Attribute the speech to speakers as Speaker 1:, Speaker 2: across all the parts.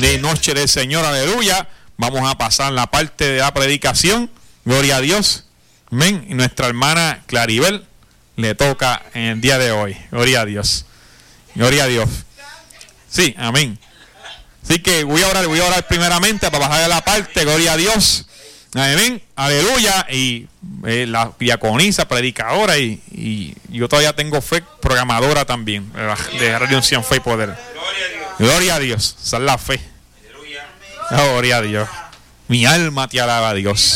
Speaker 1: de Noche del Señor, aleluya. Vamos a pasar la parte de la predicación, gloria a Dios, amén. Y nuestra hermana Claribel le toca en el día de hoy, gloria a Dios, gloria a Dios. Sí, amén. Así que voy a orar primeramente para bajar a la parte, gloria a Dios, amén, aleluya. Y la diaconisa, predicadora, y yo todavía tengo fe, programadora también, de Radio Unción, Fe y Poder. Gloria a Dios, esa es la fe. Gloria a Dios. Mi alma te alaba, Dios.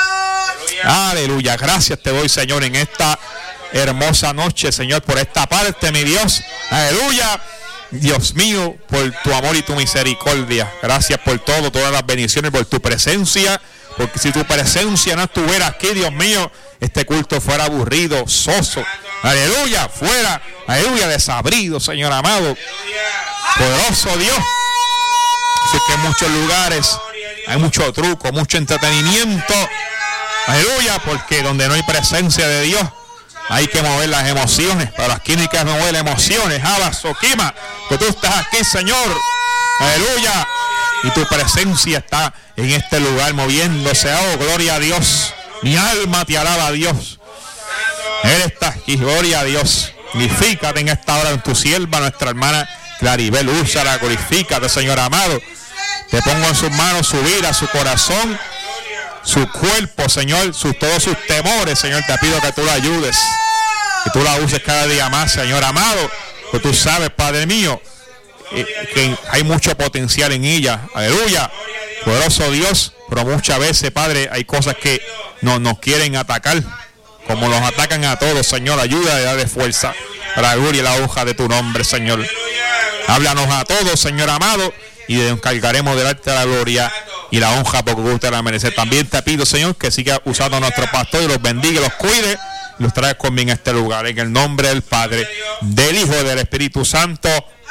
Speaker 1: Aleluya. Gracias te doy, Señor, en esta hermosa noche, Señor, por esta parte, mi Dios. Aleluya. Dios mío, por tu amor y tu misericordia. Gracias por todo, todas las bendiciones, por tu presencia. Porque si tu presencia no estuviera aquí, Dios mío, este culto fuera aburrido, soso. Aleluya, fuera, aleluya, desabrido, Señor amado. Poderoso Dios. Así que en muchos lugares hay mucho truco, mucho entretenimiento. Aleluya, porque donde no hay presencia de Dios, hay que mover las emociones. Pero aquí no hay que mover emociones. Abasoquima, que tú estás aquí, Señor. Aleluya. Y tu presencia está en este lugar moviéndose. Oh, gloria a Dios. Mi alma te alaba a Dios. Él está aquí, gloria a Dios. Glorifícate en esta hora en tu sierva, nuestra hermana Claribel. Úsala, glorifícate, Señor amado. Te pongo en sus manos su vida, su corazón, su cuerpo, Señor, todos sus temores, Señor. Te pido que tú la ayudes, que tú la uses cada día más, Señor amado. Que tú sabes, Padre mío, que hay mucho potencial en ella. Aleluya. Poderoso Dios. Pero muchas veces, Padre, hay cosas que nos quieren atacar, como nos atacan a todos, Señor. Ayuda y dale fuerza para la gloria y la hoja de tu nombre, Señor. Háblanos a todos, Señor amado, y nos encargaremos de darte la gloria y la honra porque usted la merece. También te pido, Señor, que siga usando a nuestro pastor y los bendiga y los cuide. Los trae conmigo a este lugar. En el nombre del Padre, del Hijo y del Espíritu Santo.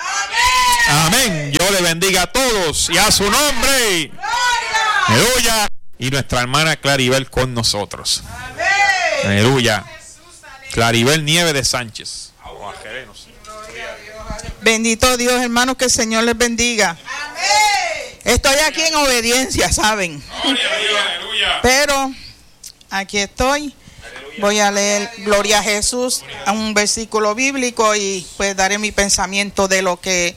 Speaker 1: Amén. Yo le bendiga a todos y a su nombre. Aleluya. Y nuestra hermana Claribel con nosotros. Aleluya. Claribel Nieves de Sánchez.
Speaker 2: Bendito Dios, hermanos, que el Señor les bendiga. Estoy aquí en obediencia, ¿saben? Pero aquí estoy. Voy a leer Gloria a Jesús, a un versículo bíblico, y pues daré mi pensamiento de lo que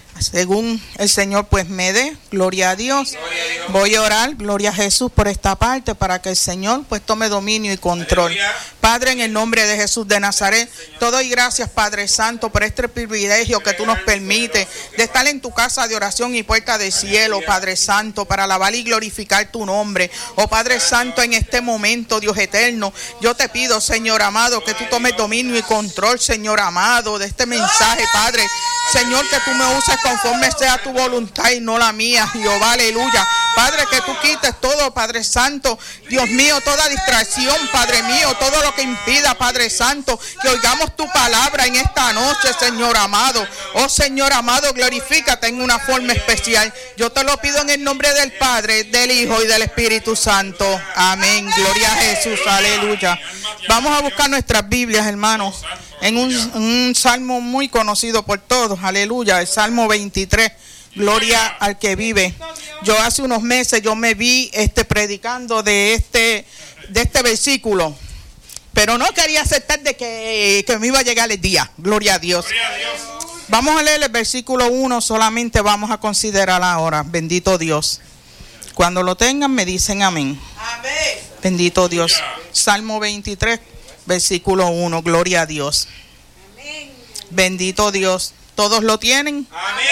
Speaker 2: según el Señor pues me dé. Gloria a Dios. Voy a orar, gloria a Jesús, por esta parte, para que el Señor pues tome dominio y control. Padre, en el nombre de Jesús de Nazaret, te doy gracias, Padre Santo, por este privilegio que tú nos permites de estar en tu casa de oración y puerta del cielo, Padre Santo, para alabar y glorificar tu nombre. Oh Padre Santo, en este momento, Dios eterno, yo te pido, Señor amado, que tú tomes dominio y control, Señor amado, de este mensaje, Padre. Señor, que tú me uses conforme sea tu voluntad y no la mía, Jehová, aleluya. Padre, que tú quites todo, Padre Santo, Dios mío, toda distracción, Padre mío, todo lo que impida, Padre Santo, que oigamos tu palabra en esta noche, Señor amado. Oh Señor amado, glorifícate en una forma especial. Yo te lo pido en el nombre del Padre, del Hijo y del Espíritu Santo. Amén. Gloria a Jesús, aleluya. Vamos a buscar nuestras Biblias, hermanos, en un salmo muy conocido por todos, aleluya, el Salmo 23. Gloria al que vive. Yo hace unos meses yo me vi predicando de este versículo, pero no quería aceptar de que me iba a llegar el día. Gloria a Dios. Vamos a leer el versículo 1, solamente vamos a considerar ahora. Bendito Dios. Cuando lo tengan me dicen amén. Amén. Bendito Dios. Salmo 23, versículo 1. Gloria a Dios. Amén. Bendito Dios. ¿Todos lo tienen?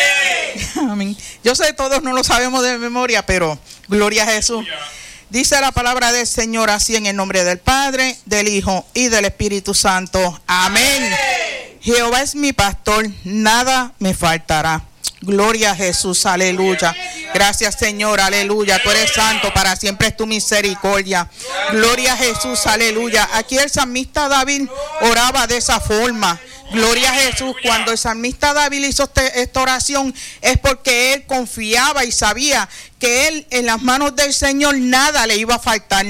Speaker 2: Amén. Amén. Yo sé que todos no lo sabemos de memoria, pero gloria a Jesús. Dice la palabra del Señor así, en el nombre del Padre, del Hijo y del Espíritu Santo. Amén. Jehová es mi pastor, nada me faltará. Gloria a Jesús, aleluya. Gracias, Señor, aleluya. Tú eres santo, para siempre es tu misericordia. Gloria a Jesús, aleluya. Aquí el salmista David oraba de esa forma. Gloria a Jesús. Cuando el salmista David hizo esta oración, es porque él confiaba y sabía que él, en las manos del Señor, nada le iba a faltar.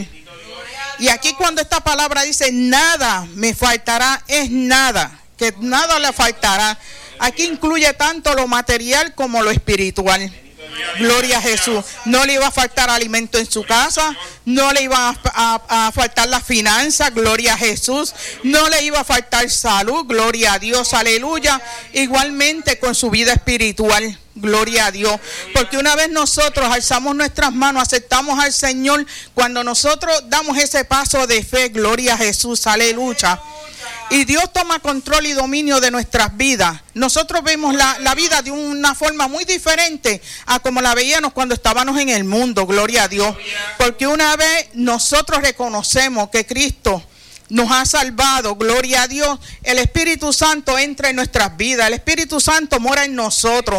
Speaker 2: Y aquí cuando esta palabra dice nada me faltará, es nada, que nada le faltará. Aquí incluye tanto lo material como lo espiritual. Gloria a Jesús. No le iba a faltar alimento en su casa, no le iba a faltar las finanzas, gloria a Jesús. No le iba a faltar salud, gloria a Dios, aleluya. Igualmente con su vida espiritual. Gloria a Dios, porque una vez nosotros alzamos nuestras manos, aceptamos al Señor, cuando nosotros damos ese paso de fe, gloria a Jesús, aleluya, y Dios toma control y dominio de nuestras vidas, nosotros vemos la vida de una forma muy diferente a como la veíamos cuando estábamos en el mundo, gloria a Dios, porque una vez nosotros reconocemos que Cristo nos ha salvado, gloria a Dios, el Espíritu Santo entra en nuestras vidas, el Espíritu Santo mora en nosotros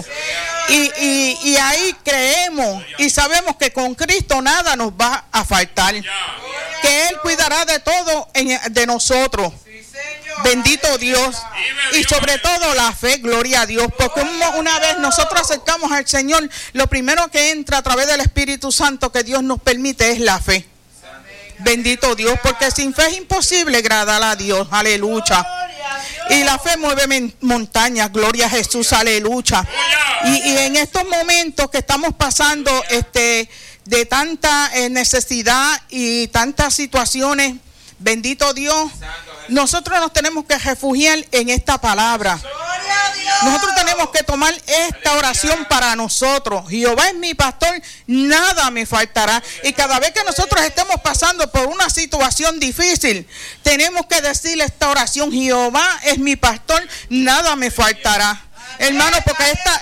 Speaker 2: y ahí creemos y sabemos que con Cristo nada nos va a faltar, que Él cuidará de todo de nosotros. Bendito Dios. Y sobre todo la fe, gloria a Dios, porque una vez nosotros acercamos al Señor, lo primero que entra a través del Espíritu Santo que Dios nos permite es la fe. Bendito Dios, porque sin fe es imposible agradar a Dios, aleluya. Y la fe mueve montañas, gloria a Jesús, aleluya. Y en estos momentos que estamos pasando de tanta necesidad y tantas situaciones, bendito Dios, nosotros nos tenemos que refugiar en esta palabra. Nosotros tenemos que tomar esta oración para nosotros. Jehová es mi pastor, nada me faltará. Y cada vez que nosotros estemos pasando por una situación difícil, tenemos que decirle esta oración: Jehová es mi pastor, nada me faltará. Hermano, porque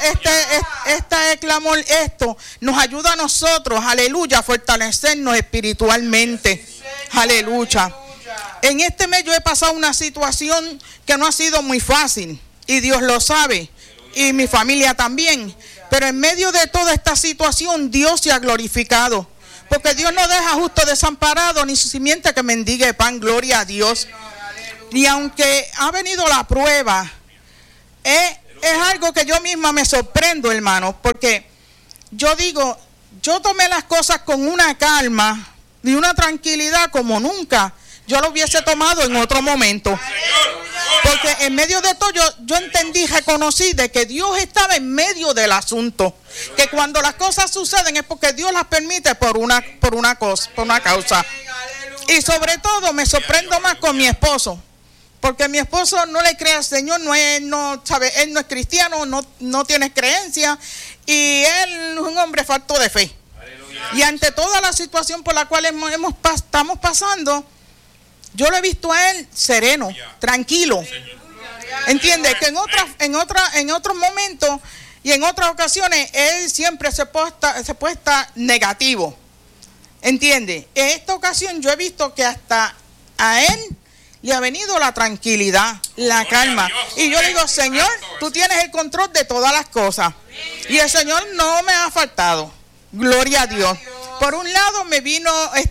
Speaker 2: este clamor, esto nos ayuda a nosotros, aleluya, a fortalecernos espiritualmente. Aleluya. En este mes yo he pasado una situación que no ha sido muy fácil. Y Dios lo sabe, y mi familia también. Pero en medio de toda esta situación, Dios se ha glorificado. Porque Dios no deja justo desamparado, ni su simiente que mendigue pan, gloria a Dios. Y aunque ha venido la prueba, es algo que yo misma me sorprendo, hermano. Porque yo digo, yo tomé las cosas con una calma y una tranquilidad como nunca yo lo hubiese tomado en otro momento. Porque en medio de todo yo entendí, reconocí de que Dios estaba en medio del asunto. Que cuando las cosas suceden es porque Dios las permite por una causa. Y sobre todo me sorprendo más con mi esposo. Porque mi esposo no le cree al Señor, él no es cristiano, no tiene creencia. Y él es un hombre falto de fe. Y ante toda la situación por la cual estamos pasando, yo lo he visto a él sereno, tranquilo. ¿Entiende? Que en otros momentos y en otras ocasiones él siempre se puesta negativo. ¿Entiende? En esta ocasión yo he visto que hasta a él le ha venido la tranquilidad, la calma. Y yo le digo: Señor, tú tienes el control de todas las cosas. Y el Señor no me ha faltado. Gloria a Dios. Por un lado me vino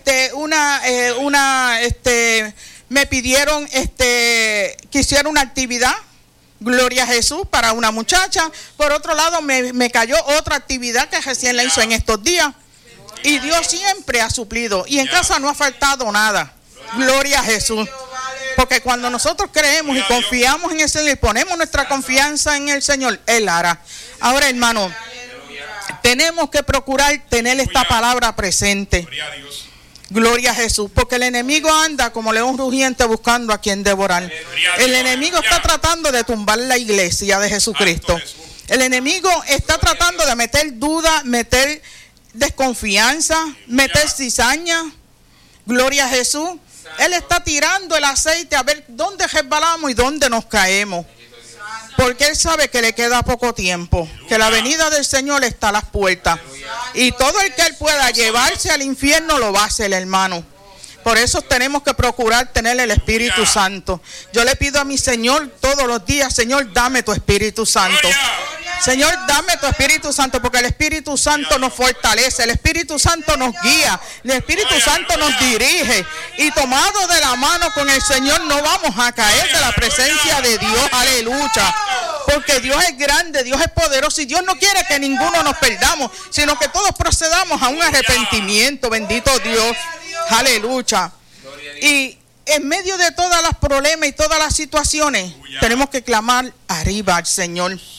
Speaker 2: me pidieron que hiciera una actividad, gloria a Jesús, para una muchacha. Por otro lado me cayó otra actividad que recién la hizo en estos días. Y Dios siempre ha suplido. Y en casa no ha faltado nada. Gloria a Jesús. Porque cuando nosotros creemos y confiamos en el Señor y ponemos nuestra confianza en el Señor, Él hará. Ahora, hermano, tenemos que procurar tener esta palabra presente. Gloria a Jesús, porque el enemigo anda como león rugiente buscando a quien devorar. El enemigo está tratando de tumbar la iglesia de Jesucristo. El enemigo está tratando de meter duda, meter desconfianza, meter cizaña. Gloria a Jesús. Él está tirando el aceite a ver dónde resbalamos y dónde nos caemos. Porque Él sabe que le queda poco tiempo, que la venida del Señor está a las puertas. Y todo el que Él pueda llevarse al infierno lo va a hacer, hermano. Por eso tenemos que procurar tener el Espíritu Santo. Yo le pido a mi Señor todos los días: Señor, dame tu Espíritu Santo. Señor, dame tu Espíritu Santo, porque el Espíritu Santo nos fortalece, el Espíritu Santo nos guía, el Espíritu Santo nos dirige. Y tomado de la mano con el Señor no vamos a caer de la presencia de Dios, aleluya. Porque Dios es grande, Dios es poderoso y Dios no quiere que ninguno nos perdamos, sino que todos procedamos a un arrepentimiento, bendito Dios, aleluya. Y en medio de todos los problemas y todas las situaciones, tenemos que clamar arriba al Señor.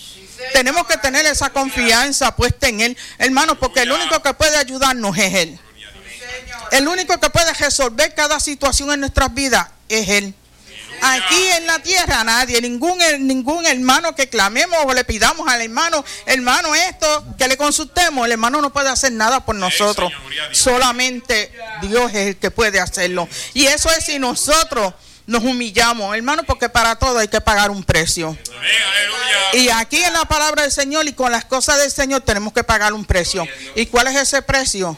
Speaker 2: Tenemos que tener esa confianza puesta en Él, hermanos, porque el único que puede ayudarnos es Él. El único que puede resolver cada situación en nuestras vidas es Él. Aquí en la tierra nadie, ningún hermano que clamemos o le pidamos al hermano esto, que le consultemos, el hermano no puede hacer nada por nosotros. Solamente Dios es el que puede hacerlo. Y eso es si nosotros nos humillamos, hermano, porque para todo hay que pagar un precio. Y aquí en la palabra del Señor y con las cosas del Señor tenemos que pagar un precio. ¿Y cuál es ese precio?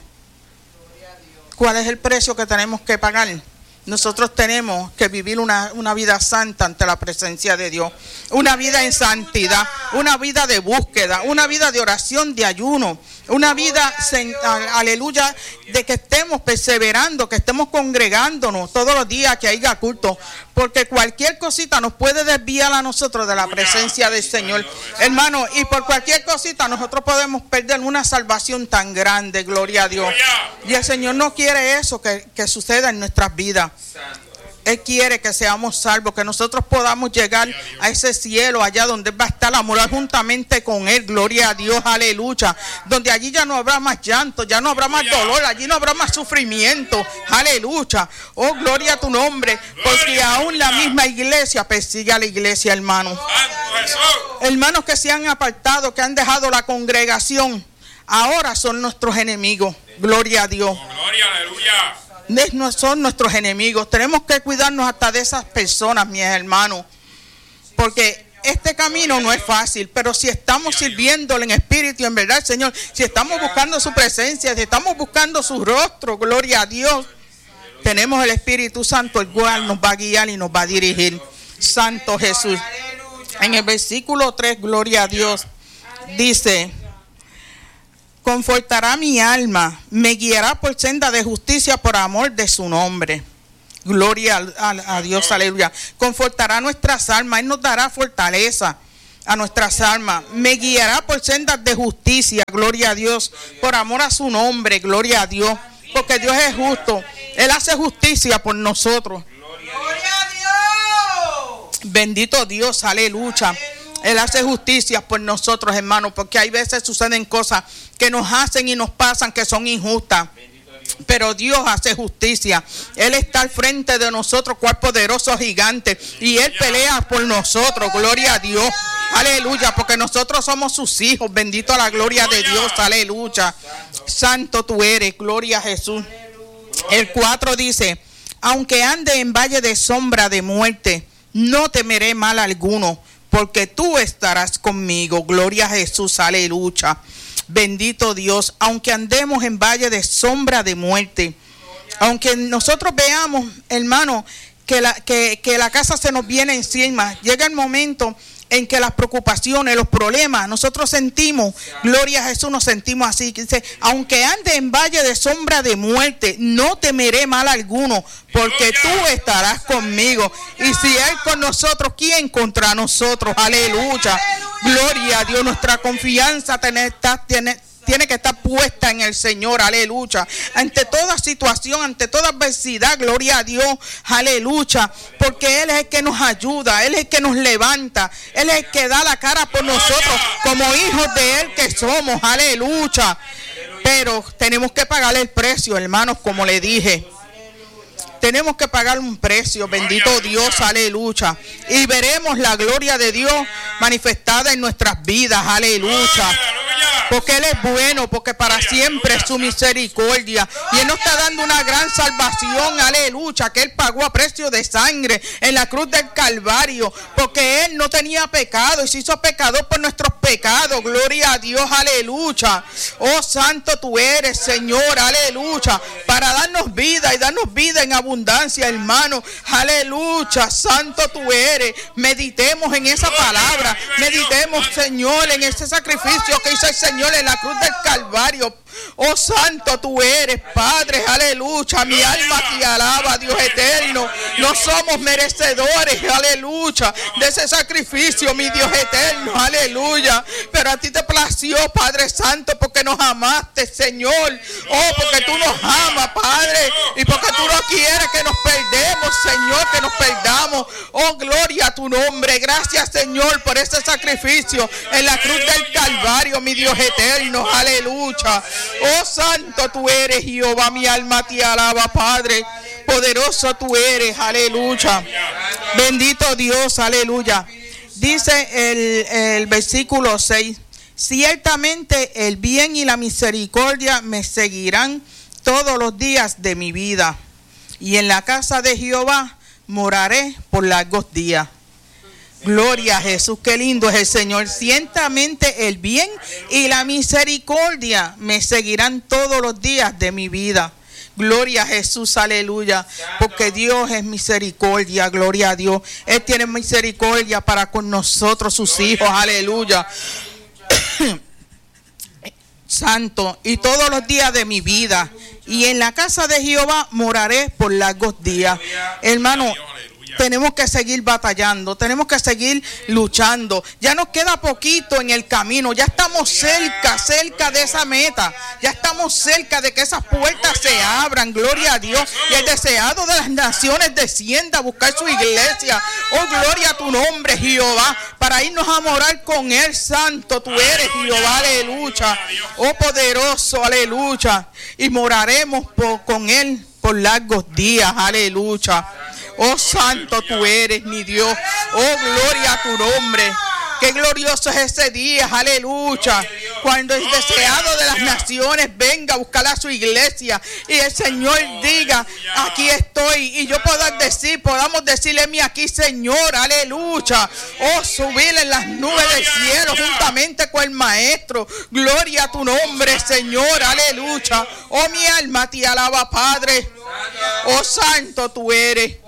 Speaker 2: ¿Cuál es el precio que tenemos que pagar? Nosotros tenemos que vivir una vida santa ante la presencia de Dios, una vida en santidad, una vida de búsqueda, una vida de oración, de ayuno, una vida, aleluya, de que estemos perseverando, que estemos congregándonos todos los días que haya culto, porque cualquier cosita nos puede desviar a nosotros de la presencia del Señor, hermano, y por cualquier cosita nosotros podemos perder una salvación tan grande, gloria a Dios. Y el Señor no quiere eso que suceda en nuestras vidas. Él quiere que seamos salvos, que nosotros podamos llegar a ese cielo, allá donde va a estar a morar juntamente con Él, gloria a Dios, aleluya, donde allí ya no habrá más llanto, ya no habrá más dolor, allí no habrá más sufrimiento, aleluya, oh gloria a tu nombre, porque aún la misma iglesia persigue a la iglesia, hermano. Hermanos que se han apartado, que han dejado la congregación, ahora son nuestros enemigos, gloria a Dios. No son nuestros enemigos. Tenemos que cuidarnos hasta de esas personas, mis hermanos, porque este camino no es fácil, pero si estamos sirviéndole en espíritu y en verdad, Señor, si estamos buscando su presencia, si estamos buscando su rostro, gloria a Dios, tenemos el Espíritu Santo, el cual nos va a guiar y nos va a dirigir. Santo Jesús. En el versículo 3, gloria a Dios, dice: confortará mi alma, me guiará por senda de justicia por amor de su nombre. Gloria a Dios, aleluya. Confortará nuestras almas, Él nos dará fortaleza a nuestras almas. Me guiará por sendas de justicia, gloria a Dios, por amor a su nombre, gloria a Dios. Porque Dios es justo, Él hace justicia por nosotros. Gloria a Dios. Bendito Dios, aleluya. Él hace justicia por nosotros, hermanos, porque hay veces suceden cosas que nos hacen y nos pasan que son injustas. Pero Dios hace justicia. Él está al frente de nosotros, cual poderoso gigante, y Él pelea por nosotros, gloria a Dios, aleluya, porque nosotros somos sus hijos. Bendito a la gloria de Dios, aleluya. Santo tú eres, gloria a Jesús. El 4 dice: aunque ande en valle de sombra de muerte, no temeré mal alguno, porque tú estarás conmigo. Gloria a Jesús, aleluya. Bendito Dios. Aunque andemos en valle de sombra de muerte, aunque nosotros veamos, hermano, que la casa se nos viene encima, llega el momento en que las preocupaciones, los problemas, nosotros sentimos, gloria a Jesús, nos sentimos así. Dice: aunque ande en valle de sombra de muerte, no temeré mal alguno, porque tú estarás conmigo. Y si Él con nosotros, ¿quién contra nosotros? Aleluya. Gloria a Dios. Nuestra confianza tiene que estar puesta en el Señor, aleluya. Ante toda situación, ante toda adversidad, gloria a Dios, aleluya. Porque Él es el que nos ayuda, Él es el que nos levanta, Él es el que da la cara por nosotros como hijos de Él que somos, aleluya. Pero tenemos que pagar el precio, hermanos, como le dije. Tenemos que pagar un precio, bendito Dios, aleluya. Y veremos la gloria de Dios manifestada en nuestras vidas, aleluya. Porque Él es bueno, porque para siempre es su misericordia. Y Él nos está dando una gran salvación, aleluya, que Él pagó a precio de sangre en la cruz del Calvario. Porque Él no tenía pecado y se hizo pecador por nuestros pecados. Gloria a Dios, aleluya. Oh, santo tú eres, Señor, aleluya. Para darnos vida y darnos vida en abundancia, hermano, aleluya. Santo tú eres. Meditemos en esa palabra. Meditemos, Señor, en ese sacrificio que hizo el Señor en la cruz del Calvario Oh santo tú eres, Padre, aleluya. Mi alma te alaba, Dios eterno. No somos merecedores, aleluya, de ese sacrificio, mi Dios eterno, aleluya. Pero a ti te plació, Padre Santo, porque nos amaste, Señor. Oh, porque tú nos amas, Padre, y porque tú no quieres que nos perdemos, Señor, que nos perdamos. Oh, gloria a tu nombre. Gracias, Señor, por ese sacrificio en la cruz del Calvario, mi Dios eterno, aleluya. Oh, santo tú eres, Jehová, mi alma te alaba, Padre. Poderoso tú eres, aleluya. Bendito Dios, aleluya. Dice el versículo 6: ciertamente el bien y la misericordia me seguirán todos los días de mi vida, y en la casa de Jehová moraré por largos días. Gloria a Jesús, qué lindo es el Señor. Ciertamente el bien y la misericordia me seguirán todos los días de mi vida. Gloria a Jesús, aleluya, porque Dios es misericordia, gloria a Dios. Él tiene misericordia para con nosotros, sus hijos, aleluya. Santo, y todos los días de mi vida, y en la casa de Jehová moraré por largos días. Hermano, tenemos que seguir batallando, tenemos que seguir luchando. Ya nos queda poquito en el camino, ya estamos cerca de esa meta, ya estamos cerca de que esas puertas se abran, gloria a Dios. Y el deseado de las naciones descienda a buscar su iglesia. Oh, gloria a tu nombre, Jehová, para irnos a morar con Él. Santo tú eres, Jehová, aleluya. Oh, poderoso, aleluya. Y moraremos con Él por largos días, aleluya. Oh, santo tú eres, mi Dios. Oh, gloria a tu nombre. Qué glorioso es ese día, aleluya, cuando el deseado de las naciones venga a buscar a su iglesia y el Señor diga, aquí estoy, y yo podamos decirle, mi aquí, Señor, aleluya. Oh, subir en las nubes del cielo juntamente con el Maestro. Gloria a tu nombre, Señor, aleluya. Oh, mi alma te alaba, Padre. Oh, santo tú eres.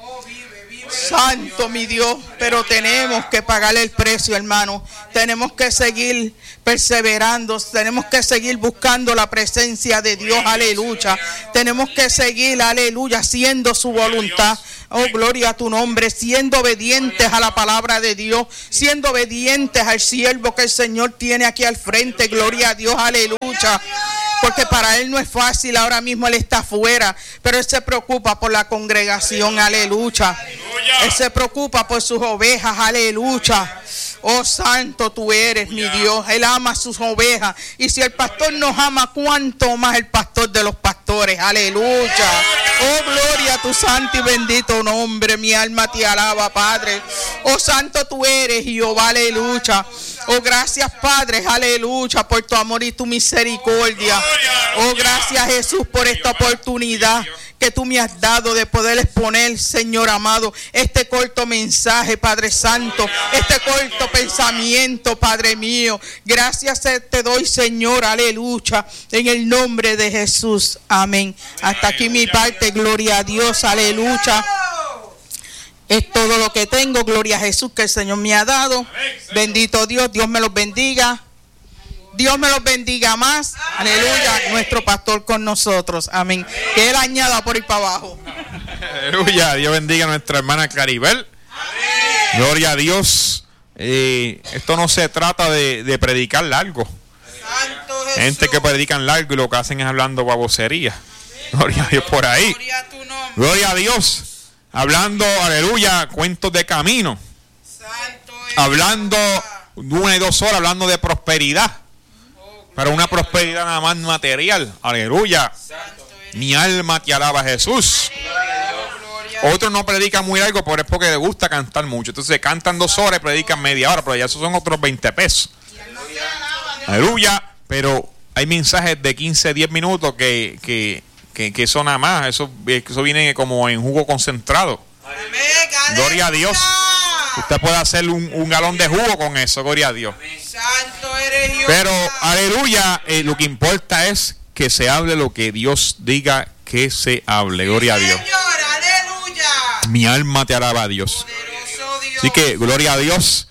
Speaker 2: Santo mi Dios, pero tenemos que pagar el precio, hermano. Tenemos que seguir perseverando, tenemos que seguir buscando la presencia de Dios, aleluya. Tenemos que seguir, aleluya, haciendo su voluntad. Oh, gloria a tu nombre, siendo obedientes a la palabra de Dios, siendo obedientes al siervo que el Señor tiene aquí al frente. Gloria a Dios, aleluya. Porque para Él no es fácil, ahora mismo Él está afuera, pero Él se preocupa por la congregación, aleluya. Él se preocupa por sus ovejas, aleluya. Oh, santo tú eres, mi Dios. Él ama a sus ovejas. Y si el pastor nos ama, ¿cuánto más el pastor de los pastores? Aleluya. Oh, gloria a tu santo y bendito nombre. Mi alma te alaba, Padre. Oh, santo tú eres, Jehová, aleluya. Oh, gracias, Padre, aleluya, por tu amor y tu misericordia. Oh, gracias, Jesús, por esta oportunidad que tú me has dado de poder exponer, Señor amado, este corto mensaje, Padre Santo, este corto pensamiento, Padre mío. Gracias te doy, Señor, aleluya, en el nombre de Jesús, amén. Hasta aquí mi parte, gloria a Dios, aleluya. Es todo lo que tengo, gloria a Jesús que el Señor me ha dado. Bendito Dios, Dios me los bendiga. Dios me los bendiga más. Aleluya, nuestro pastor con nosotros. Amén. Que Él añada por ir para abajo.
Speaker 1: Aleluya, Dios bendiga a nuestra hermana Claribel. Gloria a Dios. Esto no se trata de predicar largo. Gente que predican largo y lo que hacen es hablando babosería. Gloria a Dios por ahí. Gloria a Dios. Hablando, aleluya, cuentos de camino. Hablando 1 y 2 horas, hablando de prosperidad. Pero una prosperidad nada más material. Aleluya. Mi alma te alaba, Jesús. Otros no predican muy largo, pero es porque les gusta cantar mucho. Entonces cantan 2 horas y predican media hora, pero ya esos son otros 20 pesos. Aleluya. Pero hay mensajes de 15, 10 minutos que eso nada más, eso viene como en jugo concentrado. Gloria a Dios. Usted puede hacer un galón de jugo con eso, gloria a Dios. Pero, aleluya, lo que importa es que se hable lo que Dios diga que se hable, gloria a Dios. Mi alma te alaba a Dios. Así que, gloria a Dios,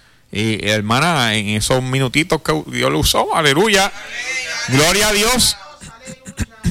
Speaker 1: hermana, en esos minutitos que Dios le usó, aleluya. Gloria a Dios.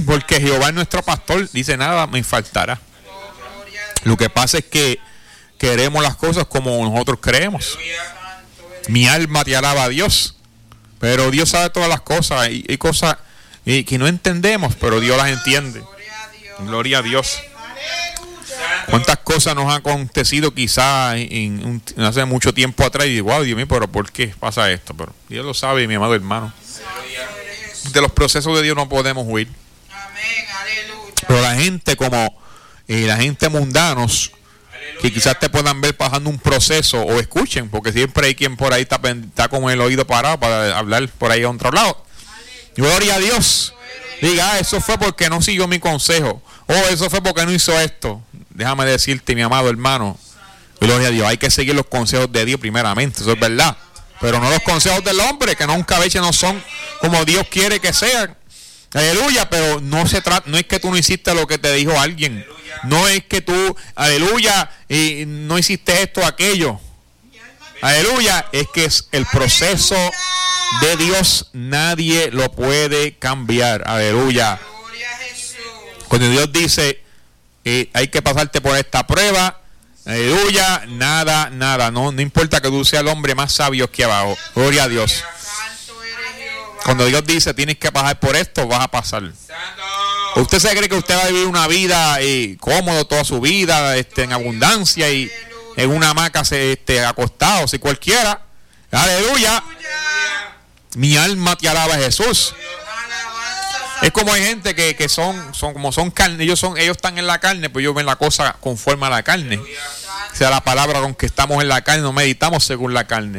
Speaker 1: Porque Jehová es nuestro pastor, dice, nada me faltará. Lo que pasa es que queremos las cosas como nosotros creemos. Mi alma te alaba a Dios. Pero Dios sabe todas las cosas. Y hay cosas que no entendemos, pero Dios las entiende. Gloria a Dios. ¿Cuántas cosas nos han acontecido quizás hace mucho tiempo atrás? Y digo, wow, Dios mío, pero ¿por qué pasa esto? Pero Dios lo sabe, mi amado hermano. De los procesos de Dios no podemos huir. Pero la gente como la gente mundanos, que quizás te puedan ver pasando un proceso o escuchen, porque siempre hay quien por ahí está con el oído parado para hablar por ahí a otro lado. Gloria a Dios. Diga, eso fue porque no siguió mi consejo. Eso fue porque no hizo esto. Déjame decirte, mi amado hermano, gloria a Dios, hay que seguir los consejos de Dios primeramente, eso es verdad. Pero no los consejos del hombre, que nunca a veces no son como Dios quiere que sean. Aleluya, pero no se trata, no es que tú no hiciste lo que te dijo alguien. No es que tú, aleluya, no hiciste esto o aquello. Aleluya, es que es el proceso de Dios, nadie lo puede cambiar. Aleluya. Cuando Dios dice, hay que pasarte por esta prueba, aleluya, nada, no importa que tú seas el hombre más sabio que abajo. Gloria a Dios. Cuando Dios dice, tienes que pasar por esto, vas a pasar. ¿Usted se cree que usted va a vivir una vida cómodo toda su vida, en abundancia y en una hamaca acostado, si cualquiera? Aleluya. Mi alma te alaba, Jesús. Es como hay gente que son carne, ellos están en la carne, pues ellos ven la cosa conforme a la carne. O sea, la palabra con que estamos en la carne, no meditamos según la carne.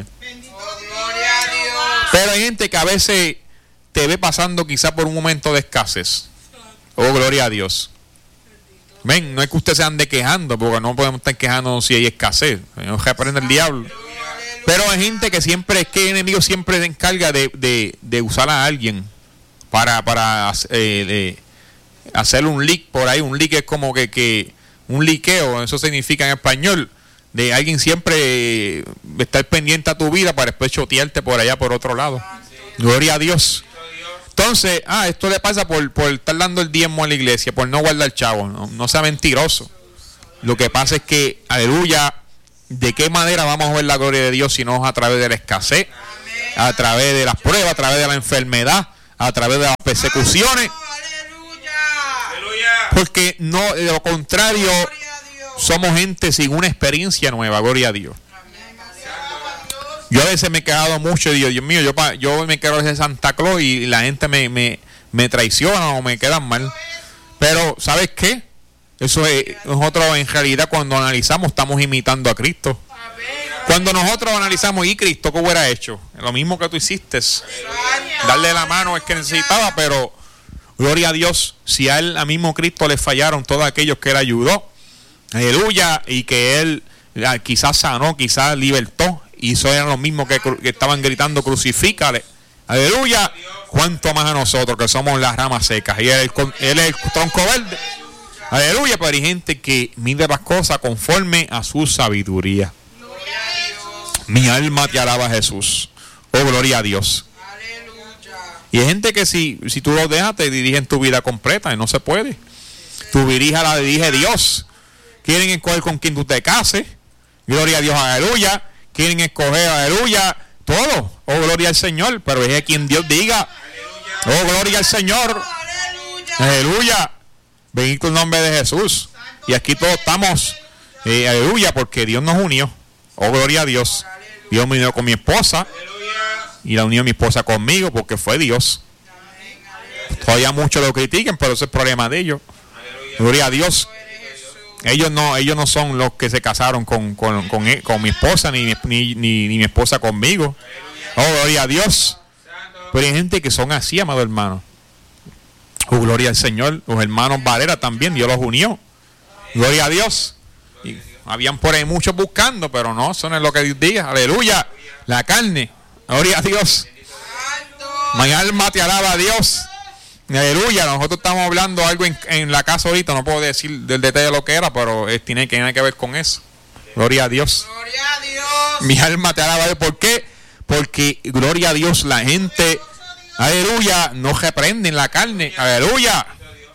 Speaker 1: Pero hay gente que a veces te ve pasando quizá por un momento de escasez. Oh, gloria a Dios. Ven, no es que usted se ande quejando, porque no podemos estar quejándonos si hay escasez. No reprende el diablo. Pero hay gente que siempre, es que el enemigo siempre se encarga de usar a alguien para hacer un leak por ahí. Un leak es como que un liqueo, eso significa en español, de alguien siempre estar pendiente a tu vida para después chotearte por allá por otro lado. Gloria a Dios. Entonces, esto le pasa por estar dando el diezmo a la iglesia, por no guardar chavo. No sea mentiroso. Lo que pasa es que, aleluya, ¿de qué manera vamos a ver la gloria de Dios si no es a través de la escasez, a través de las pruebas, a través de la enfermedad, a través de las persecuciones? Porque no, de lo contrario, somos gente sin una experiencia nueva, gloria a Dios. Yo a veces me he quedado mucho y digo, Dios mío, yo me quedo de Santa Claus y la gente me traiciona o me quedan mal. Pero, ¿sabes qué? Eso es, nosotros en realidad cuando analizamos estamos imitando a Cristo. Cuando nosotros analizamos, ¿y Cristo qué hubiera hecho? Lo mismo que tú hiciste. Darle la mano es que necesitaba, pero gloria a Dios, si a él, a mismo Cristo, le fallaron todos aquellos que él ayudó. Aleluya, y que él quizás sanó, quizás libertó, y eso eran los mismos que estaban gritando, crucifícale. Aleluya, cuánto más a nosotros que somos las ramas secas y él es el tronco verde. Aleluya, pero hay gente que mide las cosas conforme a su sabiduría. Mi alma te alaba, Jesús. Oh, gloria a Dios. Y hay gente que si tú lo dejas, te dirigen tu vida completa y no se puede. Tu dirija la dirige Dios. Quieren escoger con quien tú te cases. Gloria a Dios, aleluya. Quieren escoger, aleluya, todo. Oh, gloria al Señor. Pero es a quien Dios diga. Oh, gloria al Señor. Aleluya. Bendito el nombre de Jesús. Y aquí todos estamos, aleluya, porque Dios nos unió. Oh, gloria a Dios. Dios me unió con mi esposa. Y la unió mi esposa conmigo porque fue Dios. Todavía muchos lo critiquen, pero ese es el problema de ellos. Gloria a Dios. Ellos no son los que se casaron con mi esposa, ni mi esposa conmigo. Oh, gloria a Dios. Pero hay gente que son así, amado hermano. Oh, gloria al Señor. Los hermanos Valera también, Dios los unió. Gloria a Dios. Y habían por ahí muchos buscando, pero no, eso no es lo que Dios diga. Aleluya. La carne. Gloria a Dios. Mi alma te alaba a Dios. Aleluya. Nosotros estamos hablando algo en la casa ahorita. No puedo decir del detalle de lo que era, pero tiene que ver con eso. Gloria a Dios. Gloria a Dios. Mi alma te alaba a Dios. ¿Por qué? Porque, gloria a Dios, la gente, aleluya, no reprenden la carne. Aleluya.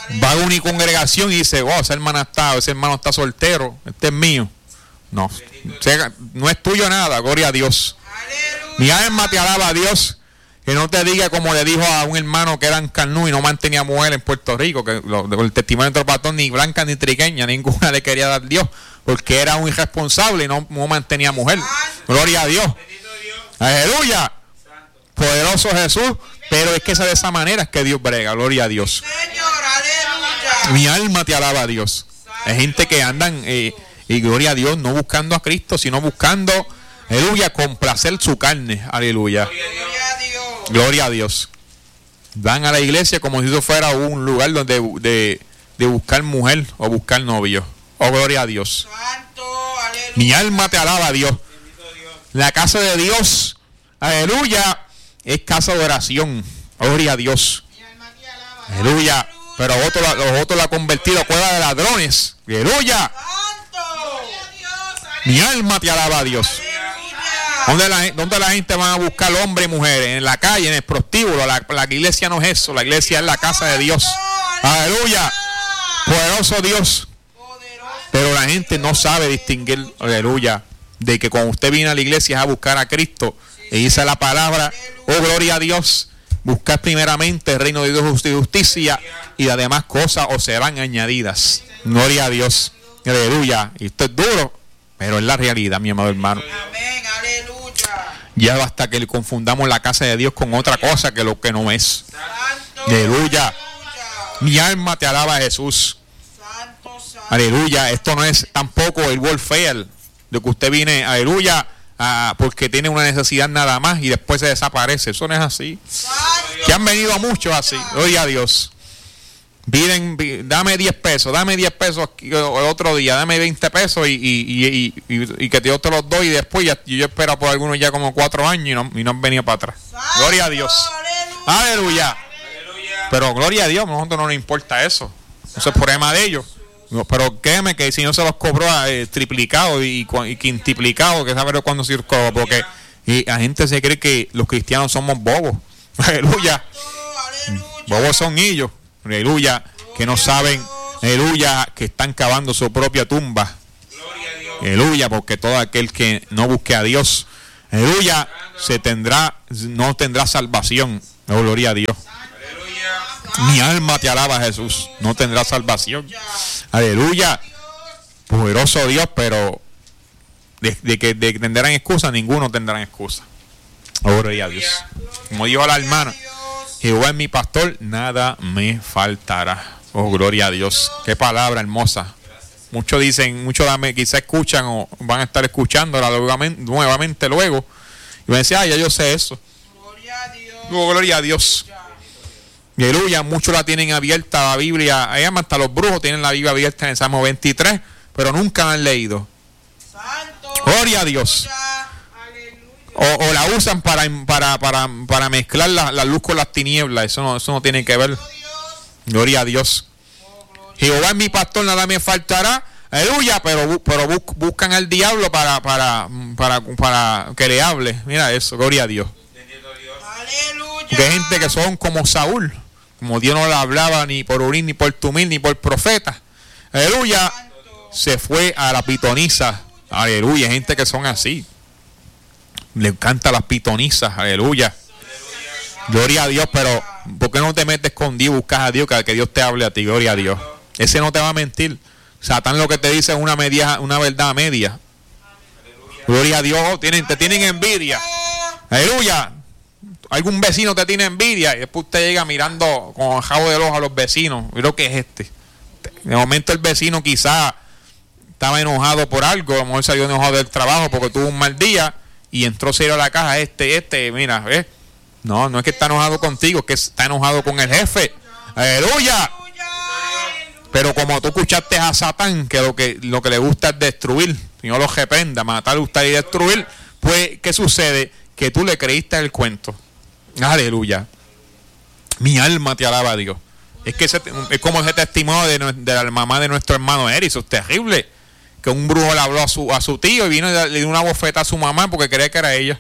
Speaker 1: Va a una congregación y dice, ese hermano está soltero, este es mío. No, no es tuyo nada, gloria a Dios. Mi alma te alaba a Dios. Que no te diga como le dijo a un hermano que era en Canú y no mantenía mujer en Puerto Rico, que el testimonio de otro pastor, ni blanca ni triqueña, ninguna le quería dar Dios, porque era un irresponsable y no mantenía mujer. Gloria a Dios. Aleluya. Poderoso Jesús. Pero es que de esa manera es que Dios brega. Gloria a Dios. Mi alma te alaba a Dios. Hay gente que andan, y gloria a Dios, no buscando a Cristo, sino buscando, aleluya, complacer su carne. Aleluya. Gloria a Dios. Van a la iglesia como si eso fuera un lugar donde de buscar mujer o buscar novio. Oh, gloria a Dios. Mi alma te alaba a Dios. La casa de Dios, aleluya, es casa de oración. Gloria a Dios. Aleluya. Pero los otros la han convertido a cueva de ladrones. Aleluya. Mi alma te alaba a Dios. ¿Dónde la gente va a buscar hombres y mujeres? En la calle, en el prostíbulo. La iglesia no es eso. La iglesia es la casa de Dios. Aleluya. Poderoso Dios. Pero la gente no sabe distinguir, aleluya, de que cuando usted viene a la iglesia es a buscar a Cristo. Y dice la palabra, oh gloria a Dios, buscar primeramente el reino de Dios y justicia, y las demás cosas os serán añadidas. Gloria a Dios. Aleluya. Y esto es duro, pero es la realidad, mi amado hermano.
Speaker 2: Amén, aleluya.
Speaker 1: Ya basta que le confundamos la casa de Dios con otra cosa que lo que no es. Aleluya. Mi alma te alaba a Jesús. Aleluya. Esto no es tampoco el warfare de que usted viene, aleluya, porque tiene una necesidad nada más y después se desaparece. Eso no es así. Que han venido muchos así. Gloria a Dios. Piden, dame 10 pesos, el otro día, dame 20 pesos y que yo te los doy, y después yo espero por algunos ya como 4 años y no han venido para atrás. Gloria a Dios. Aleluya. Pero gloria a Dios, a nosotros no nos importa eso. Eso es problema de ellos. Pero créeme que el Señor se los cobró triplicado y quintuplicado, que sabe cuándo se los cobró, porque la gente se cree que los cristianos somos bobos. Aleluya. Bobos son ellos. Aleluya, que no saben, aleluya, que están cavando su propia tumba. Aleluya, porque todo aquel que no busque a Dios, aleluya, no tendrá salvación. Oh, gloria a Dios. Mi alma te alaba, Jesús. No tendrá salvación. Aleluya. Poderoso Dios, pero de que tendrán excusa, ninguno tendrá excusa. Oh, gloria a Dios. Como dijo la hermana, Jehová es mi pastor, nada me faltará. Oh, gloria a Dios. Qué palabra hermosa. Muchos dicen, quizás escuchan o van a estar escuchándola nuevamente luego. Y van a decir, ya yo sé eso.
Speaker 2: Gloria a Dios.
Speaker 1: Oh, gloria a Dios. Aleluya, muchos la tienen abierta la Biblia. Hasta los brujos tienen la Biblia abierta en el Salmo 23, pero nunca la han leído. Gloria a Dios. O la usan para mezclar la luz con las tinieblas. Eso no tiene que ver. Gloria a Dios. Jehová es mi pastor, nada me faltará. Aleluya, pero buscan al diablo para que le hable. Mira eso, gloria a Dios. Porque hay gente que son como Saúl, como Dios no le hablaba ni por Urim, ni por Tumim, ni por profeta. Aleluya, se fue a la pitonisa. Aleluya, hay gente que son así. Le encanta las pitonizas, aleluya. Gloria a Dios, pero ¿por qué no te metes con Dios, buscas a Dios, que Dios te hable a ti? Gloria a Dios. Ese no te va a mentir. Satán lo que te dice es una verdad media. Gloria a Dios, te tienen envidia. Aleluya. Algún vecino te tiene envidia y después usted llega mirando con el jabo del ojo a los vecinos. Mira lo que es este. De momento el vecino quizá estaba enojado por algo, a lo mejor salió enojado del trabajo porque tuvo un mal día y entró serio a la caja, mira, ¿ves? No es que está enojado contigo, es que está enojado con el jefe. ¡Aleluya! Pero como tú escuchaste a Satán, que lo que le gusta es destruir, si no lo reprenda, matar, gustar y destruir, pues, ¿qué sucede? Que tú le creíste el cuento. Aleluya. Mi alma te alaba a Dios. Es que es como ese testimonio de la mamá de nuestro hermano Eri. Eso es terrible. Que un brujo le habló a su tío y vino y le dio una bofeta a su mamá porque creía que era ella.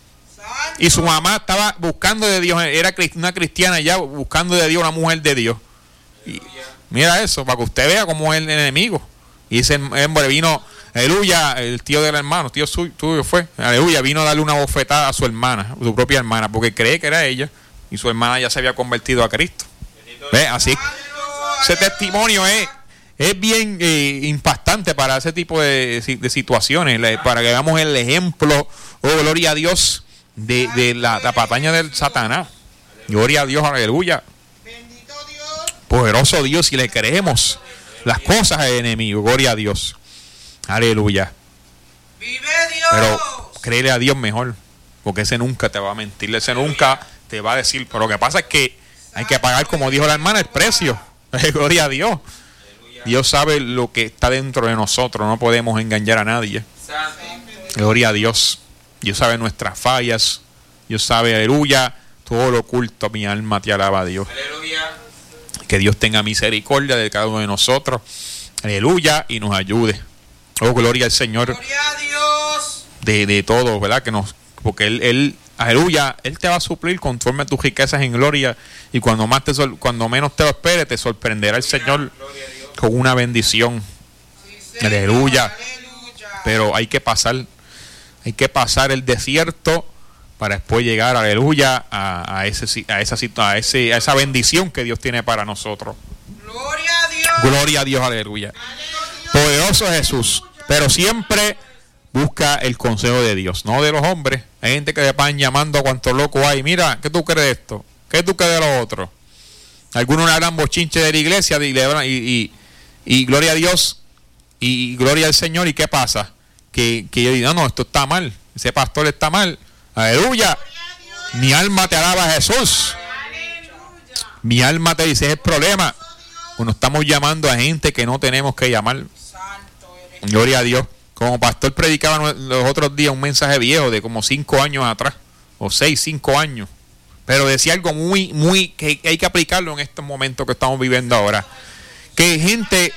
Speaker 1: Y su mamá estaba buscando de Dios. Era una cristiana ya, buscando de Dios, una mujer de Dios. Y mira eso, para que usted vea cómo es el enemigo. Y ese hombre vino, aleluya, el tío del hermano, tío tuyo fue, aleluya, vino a darle una bofetada a su hermana, a su propia hermana, porque cree que era ella, y su hermana ya se había convertido a Cristo. ¿Ves? Así, ese testimonio es bien impactante para ese tipo de situaciones, para que veamos el ejemplo, oh gloria a Dios, de la pataña del Satanás. Gloria a Dios, aleluya. Poderoso Dios, si le creemos las cosas del enemigo, gloria a Dios, aleluya. Pero créele a Dios mejor, porque ese nunca te va a mentir, ese nunca te va a decir. Pero lo que pasa es que hay que pagar, como dijo la hermana, el precio. Gloria a Dios. Dios sabe lo que está dentro de nosotros, no podemos engañar a nadie. Gloria a Dios. Dios sabe nuestras fallas, Dios sabe, aleluya, todo lo oculto. Mi alma te alaba a Dios. Aleluya. Que Dios tenga misericordia de cada uno de nosotros, aleluya, y nos ayude. Oh, gloria al Señor. Gloria a Dios. De todo, ¿verdad? Porque Él, aleluya, Él te va a suplir conforme a tus riquezas en gloria. Y cuando menos te lo esperes, te sorprenderá el Señor con una bendición. Aleluya. Pero hay que pasar el desierto para después llegar, aleluya, a esa bendición que Dios tiene para nosotros. Gloria a Dios. Gloria a Dios, aleluya. Poderoso Jesús. Pero siempre busca el consejo de Dios, no de los hombres. Hay gente que le van llamando a cuanto loco hay. Mira, ¿qué tú crees de esto? ¿Qué tú crees de lo otro? Algunos harán bochinche de la iglesia y gloria a Dios y gloria al Señor. ¿Y qué pasa? Que yo digo, no, esto está mal. Ese pastor está mal. Aleluya. Mi alma te alaba a Jesús. Mi alma te dice, es el problema. Cuando estamos llamando a gente que no tenemos que llamar. Gloria a Dios. Como pastor predicaba los otros días un mensaje viejo de como 5 años atrás. O 5 años. Pero decía algo muy que hay que aplicarlo en estos momentos que estamos viviendo ahora. Que gente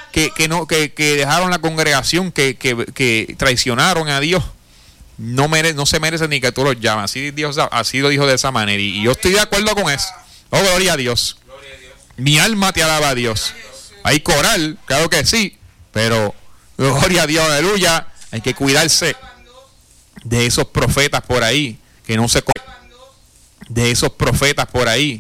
Speaker 1: que dejaron la congregación, que traicionaron a Dios, no se merece ni que tú los llames. Así lo dijo de esa manera. Y yo estoy de acuerdo con eso. Oh, gloria a Dios. Mi alma te alaba a Dios. Hay coral, claro que sí, pero gloria a Dios, aleluya. Hay que cuidarse de esos profetas por ahí, de esos profetas por ahí